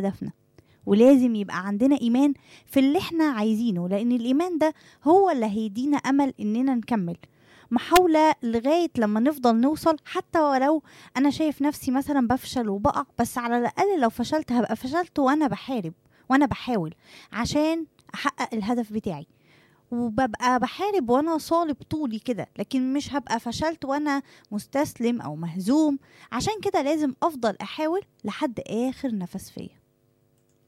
هدفنا، ولازم يبقى عندنا إيمان في اللي احنا عايزينه، لأن الإيمان ده هو اللي هيدينا أمل إننا نكمل محاولة لغاية لما نفضل نوصل. حتى ولو أنا شايف نفسي مثلا بفشل وبقع، بس على الأقل لو فشلت هبقى فشلت وأنا بحارب وأنا بحاول عشان أحقق الهدف بتاعي، وببقى بحارب وانا صالب طولي كده، لكن مش هبقى فشلت وانا مستسلم او مهزوم. عشان كده لازم افضل احاول لحد اخر نفس فيا.